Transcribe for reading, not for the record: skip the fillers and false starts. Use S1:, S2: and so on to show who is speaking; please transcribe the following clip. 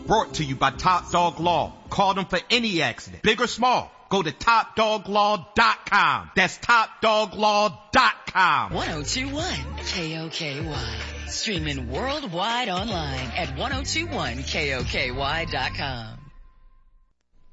S1: Brought to you by Top Dog Law. Call them for any accident, big or small. Go to TopDogLaw.com. That's TopDogLaw.com.
S2: 1021 KOKY. Streaming worldwide online at 1021KOKY.com.